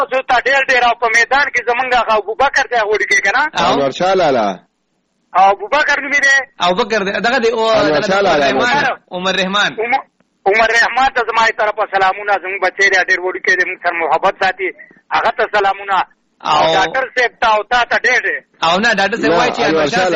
زه تا ډېر او په میدان کې زمونږ هغه ابوبکر دی هغه وړي کنه انور شاه لالا ابوبکر نومې دی ابوبکر دی دغه دی عمر رحمان ته زما طرفه سلامونه زموږ بچی دی ډېر وړي کې موږ سره محبت ساتي هغه ته سلامونه او ډاکټر صاحب ته او تا ته ډېر او نه ډاکټر صاحب وایي چې انور شاه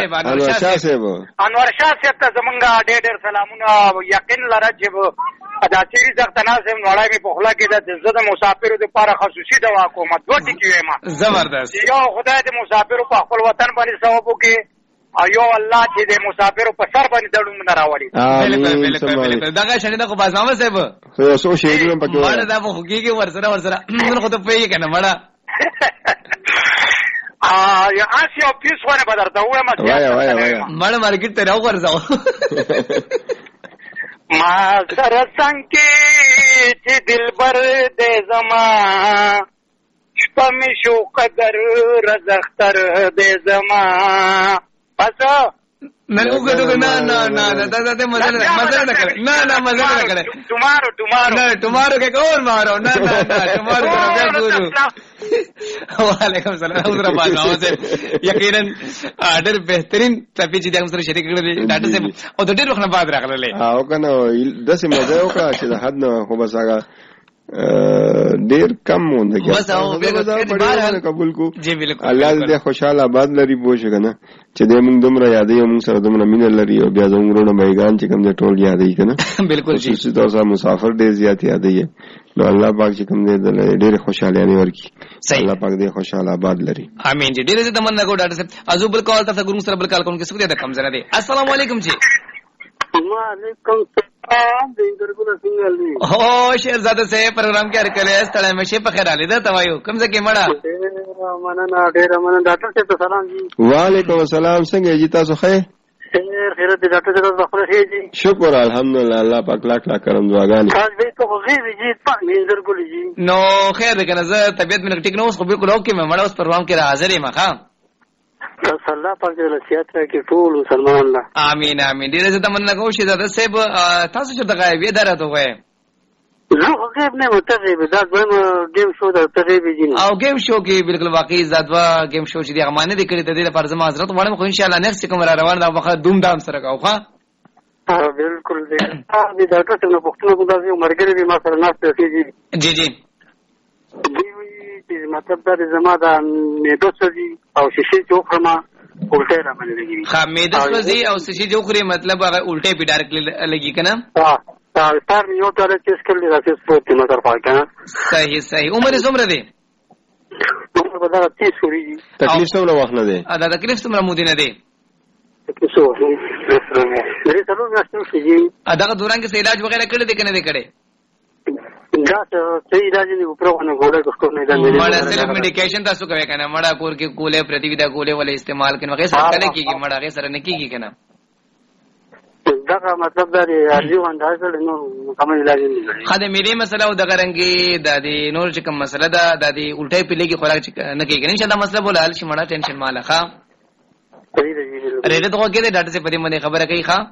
صاحب ته زمونږ ډېر سلامونه یقین لره چې دا چیرې ځختنه سم وړای می په خلا کې د زړه مسافرو لپاره خصوصي دوا کوم دوه ټکی وایم زبردست یو خدای دې مسافرو په خپل وطن باندې ثواب وکړي او یو الله چې دې مسافرو په سر باندې دړم نه راوړي بالکل دغه شنه دغه بازنامه صاحب خو سو شهیدونه پکې مړه دا خو کېږي ورسره نن خو ته پیږي کنه مړه یا آسیا پیس ونه بدرته وایم مړه مارکیټ ته راو ورځاو ما سره څنګه چې دلبر دې زما شپه می شو قدر رزختر دې زما پس نه وګورو نه دا مزه نه کړه نه مزه نه کړه ټمارو کې کول مارو نه ټمارو کې ګورو وعلیکم السلام حضرت باغاو سے یقینا ډېر بهترین ټاپی چې موږ سره شریک کړل ډاکټر صاحب او د ډېر وخت نه بعد راغله او کنه داسې مزه وکړه چې د حد نه خو بس هغه ډیر کم مونږ بس او به قبول کو جی بالکل الله دې خوشاله آباد لري بوشه کنه چې دې موږ دومره یادې موږ سره دومره مینه لري او بیا زموږ ورونه بیگان چې کوم دې ټول یادې کنه بالکل جی چې تاسو مسافر ډیر زیات یادې نو الله پاک چې کوم دې ډیر خوشاله یاني ورکی الله پاک دې خوشاله آباد لري امين جی ډیر دې تمنا کو ډاکټر صاحب ازو بل کال تاسو ګورم سره بل کال کوم کې څه دې کم زره دي السلام علیکم جی وعلیکم السلام دینګر کو څنګه لې او شهزاده سے پروگرام کې ارکلې استړې مشه په خیر علي دا توایو کوم ځکه مړه مننه ډېر مننه ډاکټر صاحب ته سلام جی وعلیکم السلام څنګه جی تاسو خیر خیرت دې ډاکټر صاحب خپل خیر جی شکر الحمدلله الله پاک لاک کرم دعاګانې تاسو به ته خو غي جی په دینګر کو جی نو خیر دې کنه زه طبيعت مې ټیک نو اوس خو بالکل اوکې مې مړه اوس پروگرام کې حاضر یم ښا الله پاک دې نصیحت راکړي ټول مسلمان الله امين امين دې زه تمنا کوم چې زده صاحب تاسو چې دغه وی درته وای زه خو غیب نه متغیب دا دویم گیم شو د تغیب جن او گیم شو کې بالکل واقعي زادوا گیم شو چې د امانه دې کړی د دې لپاره زما حضرت وړم خو ان شاء الله نیکسټ کوم را روان دا وخت دوم دام سره کاو ښا بالکل دې ډاکټر څنګه پښتنو کو دا یو مرګري به ما سره ناشته کیږي جی مطلب دا زما دا میدو سوزي او شیشې چوکړما الټه را باندې لګي ها میدو سوزي او شیشې چوکړي مطلب هغه الټه په ډایرکټلی لګي کنه تار یو ډول چیز کړل راځي سپورت نه تر پای کنه صحیح عمر څومره دی عمر په دا 30 سوري تکلیف څومره وخت نه دی دا تکلیف څومره مو دی نه دی تکلیف څو درې څلور میاشتې شي دا دوران کې علاج وغیرہ کړی دی کنه دی کړی دا صحیح علاج نه وپروانه ګولې کوښښ نه دی مړه صرف میډیکیشن تاسو کوي کنه مړه کور کې کولې پرتیویدا کولې ولې استعمال کین وغیرہ سره کنه کیږي مړه غي سره نه کیږي کنه دا مطلب دا دی ارجو انداز له نو کوم علاج نه خدای مې مسله او د غرنګي د دې نور چې کوم مسله ده د دې الټه پیلېږي خوراک نه کیږي ان شاء الله مسله بوله حل شي مړه ټینشن ماله ښا ریډ ته کې د ډاکټر سے پدې باندې خبره کوي ښا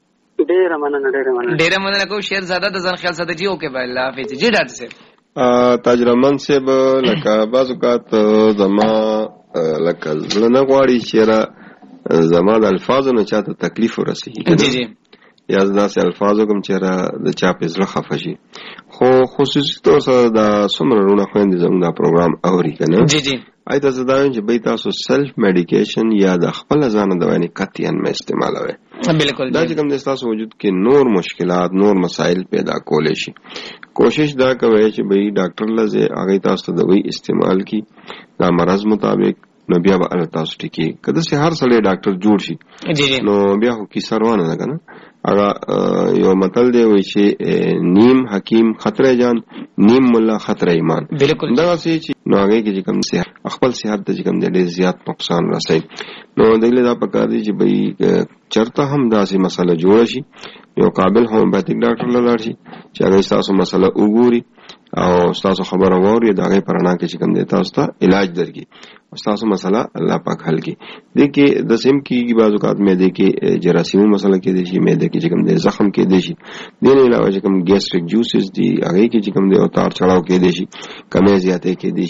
ډېر مننه کو شیر زاده د ځان خیال ساته جی اوکے بھائی الله حافظ جی ډاکټر صاحب تاجرمن صاحب لکه بعض اوقات زما لکه زړه غواړي چې زما د الفاظو نه چاته تکلیف ورسیږي جی یا داسې الفاظو کوم چې د چا په زړه خفه شي خو خصوصي طور سره دا څومره رونه خويندې زموږ دا پروګرام اوري کنه جی آی تاسو دا وایئ چې به تاسو سلف میډیکیشن یا د خپل ځان دوايي قطعاً مې استعمالوي بالکل دا چې کوم د تاسو وجود کې نور مشکلات نور مسائل پیدا کولې شي کوشش دا کوئ چې به ډاکټر لزه هغه تاسو دوايي استعمال کی دا مرض مطابق نو بیا به تاسو ټکی کله چې هر سړی ډاکټر جوړ شي نو بیا هو کی سروانه ده کنه هغه یو متل دی وایي چې نیم حکیم خطر جان نیم مولا خطر ایمان بالکل دا چې نو هغه کې کوم صحت خپل صحت د کوم ډېر زیات نقصان رسي نو دغه دا پکار دي چې به چرته هم داسې مسله جوړ شي یو قابل هومیوپیتیک ډاکټر لاړ شي چې هغه تاسو مسله وګوري او تاسو خبره ووري دا غي پرانا کې چې کوم دی تاسو ته علاج درکې تاسو مسله الله پاک حل کړي دغه د سیم کې بعض اوقات مې دغه جراثیمو مسله کې دي چې مې دغه چې کوم دی زخم کې دي شي دغه علاوه چې کوم ګیسټریک جوسز دي هغه کې چې کوم دی او تار چړاو کې دي شي کمې زیاتې کې دي